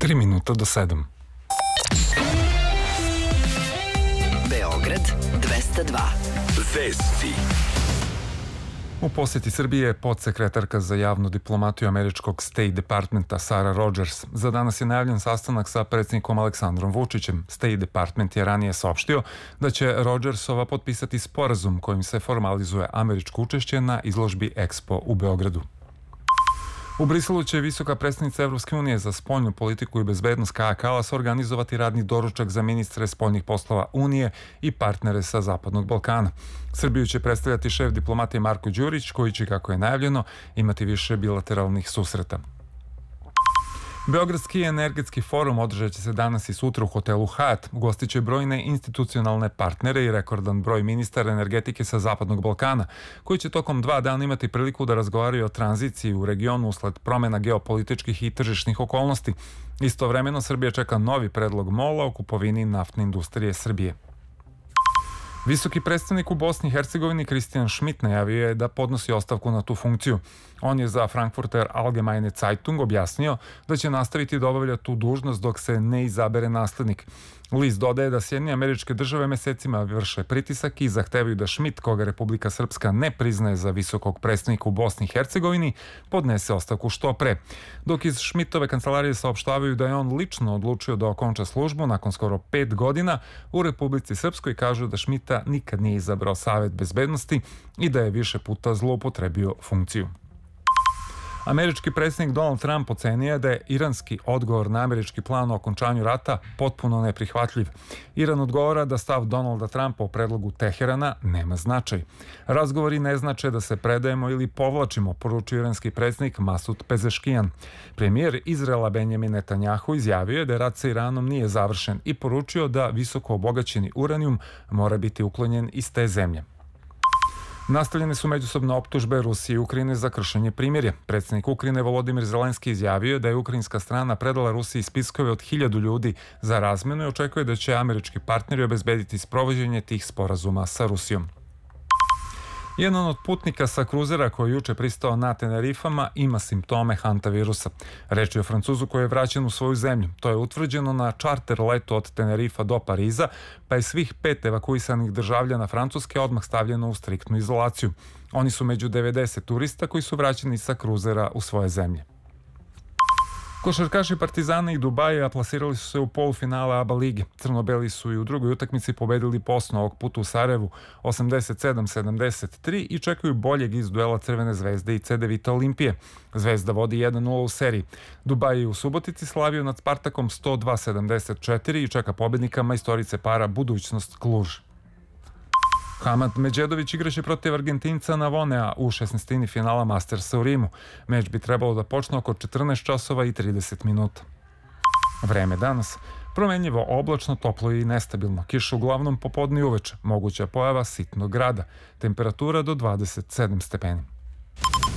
3 minuta do 7. Beograd 202. Vesti. U posjeti Srbije je podsekretarka za javnu diplomatiju američkog State Departmenta Sarah Rogers. Za danas je najavljen sastanak sa predsjednikom Aleksandrom Vučićem. State Department je ranije saopštio da će Rogersova potpisati sporazum kojim se formalizuje američko učešće na izložbi Expo u Beogradu. U Briselu će visoka predstavnica Evropske unije za spoljnu politiku i bezbednost Kaja Kalas organizovati radni doručak za ministre spoljnih poslova Unije i partnere sa Zapadnog Balkana. Srbiju će predstavljati šef diplomatije Marko Đurić, koji će, kako je najavljeno, imati više bilateralnih susreta. Beogradski energetski forum održat će se danas i sutra u hotelu Hyatt. Ugostit će brojne institucionalne partnere i rekordan broj ministara energetike sa Zapadnog Balkana, koji će tokom 2 dana imati priliku da razgovaraju o tranziciji u regionu usled promjena geopolitičkih i tržišnih okolnosti. Istovremeno Srbija čeka novi predlog MOL-a o kupovini naftne industrije Srbije. Visoki predstavnik u Bosni i Hercegovini Christian Schmidt najavio je da podnosi ostavku na tu funkciju. On je za Frankfurter Allgemeine Zeitung objasnio da će nastaviti da obavlja tu dužnost dok se ne izabere naslednik. List dodaje da Sjedinjene Američke Države mesecima vrše pritisak i zahtevaju da Schmidt, koga Republika Srpska ne priznaje za visokog predstavnika u Bosni i Hercegovini, podnese ostavku što pre. Dok iz Schmidtove kancelarije saopštavaju da je on lično odlučio da okonča službu nakon skoro 5 godina, u Republici Srpskoj kažu da Schmidta nikad nije izabrao Savet bezbednosti i da je više puta zloupotrebio funkciju. Američki predsjednik Donald Trump ocenio da je iranski odgovor na američki plan o okončanju rata potpuno neprihvatljiv. Iran odgovara da stav Donalda Trumpa o predlogu Teherana nema značaj. Razgovori ne znače da se predajemo ili povlačimo, poručio iranski predsjednik Masud Pezeškijan. Premijer Izraela Benjamin Netanjahu izjavio je da rat sa Iranom nije završen i poručio da visoko obogaćeni uranijum mora biti uklonjen iz te zemlje. Nastavljene su međusobne optužbe Rusije i Ukrajine za kršenje primirja. Predsjednik Ukrajine Volodimir Zelenski izjavio da je ukrajinska strana predala Rusiji spiskove od 1000 ljudi za razmjenu i očekuje da će američki partneri obezbediti sprovođenje tih sporazuma sa Rusijom. Jedan od putnika sa kruzera koji je juče pristao na Tenerifama ima simptome hantavirusa. Reč je o Francuzu koji je vraćen u svoju zemlju. To je utvrđeno na čarter letu od Tenerifa do Pariza, pa je svih 5 evakuisanih državljana Francuske odmah stavljeno u striktnu izolaciju. Oni su među 90 turista koji su vraćeni sa kruzera u svoje zemlje. Košarkaši Partizana i Dubaja plasirali su se u polufinale ABA lige. Crno-beli su i u drugoj utakmici pobedili Bosnu ovog puta u Sarajevu 87-73 i čekaju boljeg iz duela Crvene zvezde i CD Vita Olimpije. Zvezda vodi 1-0 u seriji. Dubaj je u Subotici slavio nad Spartakom 102-74 i čeka pobednika majstorice para Budućnost Kluž. Hamad Medžedović igraće protiv Argentinca Navonea u 16. finala Mastersa u Rimu. Meč bi trebalo da počne oko 14 časova i 30 minuta. Vreme danas. Promenljivo, oblačno, toplo i nestabilno. Kiša uglavnom popodne i uveče. Moguća pojava sitnog grada. Temperatura do 27 stepeni.